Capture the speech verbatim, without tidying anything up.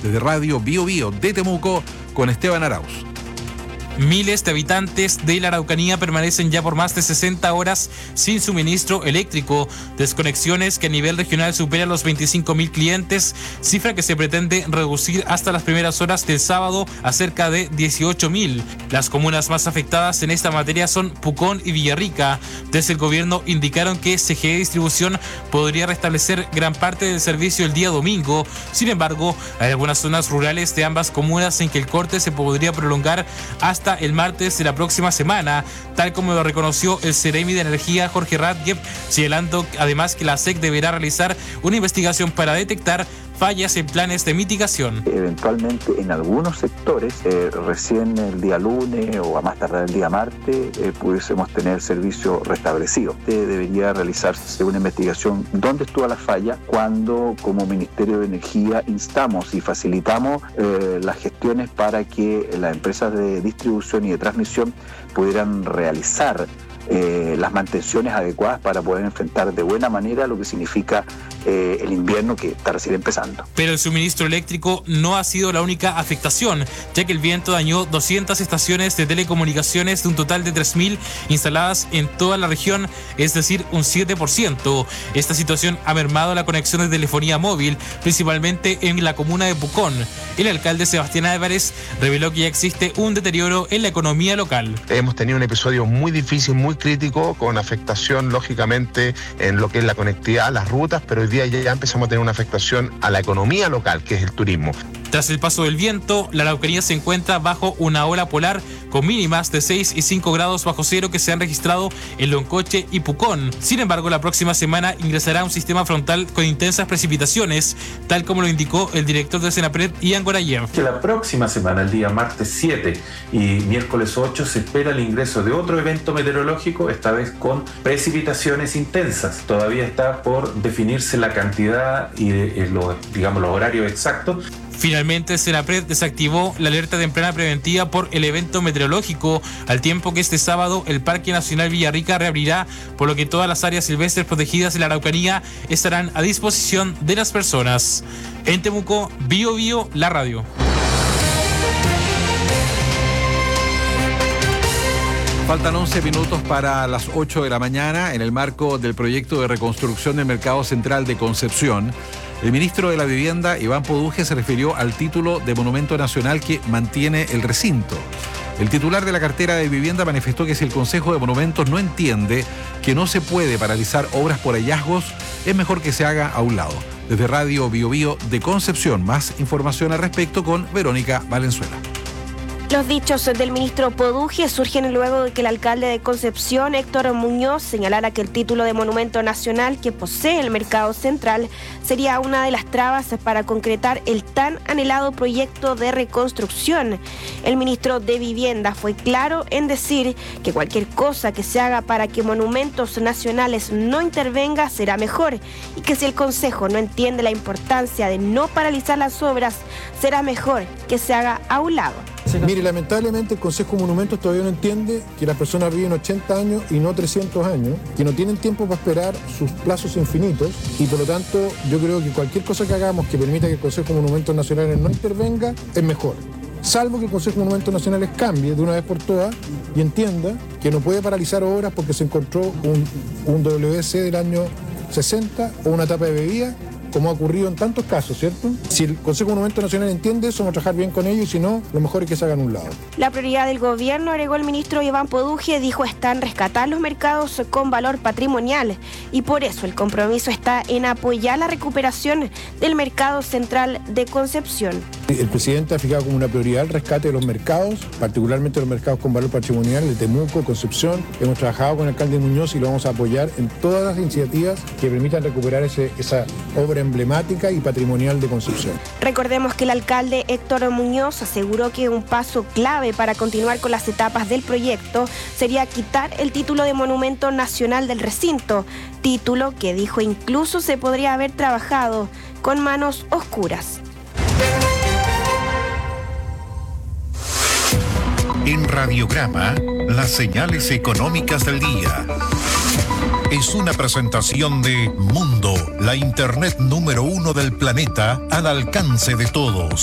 Desde Radio Bio Bio de Temuco, con Esteban Arauz. Miles de habitantes de la Araucanía permanecen ya por más de sesenta horas sin suministro eléctrico. Desconexiones que a nivel regional superan los veinticinco mil clientes, cifra que se pretende reducir hasta las primeras horas del sábado a cerca de dieciocho mil. Las comunas más afectadas en esta materia son Pucón y Villarrica. Desde el gobierno indicaron que C G E Distribución podría restablecer gran parte del servicio el día domingo. Sin embargo, hay algunas zonas rurales de ambas comunas en que el corte se podría prolongar hasta el martes de la próxima semana, tal como lo reconoció el Ceremi de Energía Jorge Radjev, señalando además que la S E C deberá realizar una investigación para detectar fallas en planes de mitigación. Eventualmente en algunos sectores, eh, recién el día lunes o a más tardar el día martes, eh, pudiésemos tener servicio restablecido. Eh, debería realizarse una investigación dónde estuvo la falla, cuando como Ministerio de Energía instamos y facilitamos eh, las gestiones para que las empresas de distribución y de transmisión pudieran realizar Eh, las mantenciones adecuadas para poder enfrentar de buena manera lo que significa eh, el invierno que está recién empezando. Pero el suministro eléctrico no ha sido la única afectación, ya que el viento dañó doscientas estaciones de telecomunicaciones de un total de tres mil instaladas en toda la región, es decir, un siete por ciento. Esta situación ha mermado la conexión de telefonía móvil, principalmente en la comuna de Pucón. El alcalde Sebastián Álvarez reveló que ya existe un deterioro en la economía local. Hemos tenido un episodio muy difícil, muy crítico, con afectación lógicamente en lo que es la conectividad, las rutas, pero hoy día ya empezamos a tener una afectación a la economía local, que es el turismo. Tras el paso del viento, la Araucanía se encuentra bajo una ola polar con mínimas de seis y cinco grados bajo cero que se han registrado en Loncoche y Pucón. Sin embargo, la próxima semana ingresará un sistema frontal con intensas precipitaciones, tal como lo indicó el director de Senapred, Ian Gorayev. Que la próxima semana, el día martes siete y miércoles ocho, se espera el ingreso de otro evento meteorológico, esta vez con precipitaciones intensas. Todavía está por definirse la cantidad y eh, los, digamos, los horarios exactos. Finalmente, Senapred desactivó la alerta temprana preventiva por el evento meteorológico, al tiempo que este sábado el Parque Nacional Villarrica reabrirá, por lo que todas las áreas silvestres protegidas de la Araucanía estarán a disposición de las personas. En Temuco, Bio Bio, la radio. Faltan once minutos para las ocho de la mañana. En el marco del proyecto de reconstrucción del Mercado Central de Concepción, el ministro de la Vivienda, Iván Poduje, se refirió al título de Monumento Nacional que mantiene el recinto. El titular de la cartera de Vivienda manifestó que si el Consejo de Monumentos no entiende que no se puede paralizar obras por hallazgos, es mejor que se haga a un lado. Desde Radio Bio Bio de Concepción, más información al respecto con Verónica Valenzuela. Los dichos del ministro Poduje surgen luego de que el alcalde de Concepción, Héctor Muñoz, señalara que el título de Monumento Nacional que posee el Mercado Central sería una de las trabas para concretar el tan anhelado proyecto de reconstrucción. El ministro de Vivienda fue claro en decir que cualquier cosa que se haga para que Monumentos Nacionales no intervenga será mejor, y que si el Consejo no entiende la importancia de no paralizar las obras, será mejor que se haga a un lado. Mire, lamentablemente el Consejo de Monumentos todavía no entiende que las personas viven ochenta años y no trescientos años, que no tienen tiempo para esperar sus plazos infinitos, y por lo tanto yo creo que cualquier cosa que hagamos que permita que el Consejo de Monumentos Nacionales no intervenga es mejor. Salvo que el Consejo de Monumentos Nacionales cambie de una vez por todas y entienda que no puede paralizar obras porque se encontró un, un W C del año sesenta o una tapa de bebida, como ha ocurrido en tantos casos, ¿cierto? Si el Consejo de Monumentos Nacional entiende eso, vamos a trabajar bien con ellos, y si no, lo mejor es que se hagan a un lado. La prioridad del gobierno, agregó el ministro Iván Poduje, dijo está en rescatar los mercados con valor patrimonial, y por eso el compromiso está en apoyar la recuperación del Mercado Central de Concepción. El presidente ha fijado como una prioridad el rescate de los mercados, particularmente los mercados con valor patrimonial de Temuco, Concepción. Hemos trabajado con el alcalde Muñoz y lo vamos a apoyar en todas las iniciativas que permitan recuperar ese, esa obra emblemática y patrimonial de Concepción. Recordemos que el alcalde Héctor Muñoz aseguró que un paso clave para continuar con las etapas del proyecto sería quitar el título de Monumento Nacional del recinto, título que dijo incluso se podría haber trabajado con manos oscuras. En Radiograma, las señales económicas del día. Es una presentación de Mundo, la internet número uno del planeta al alcance de todos.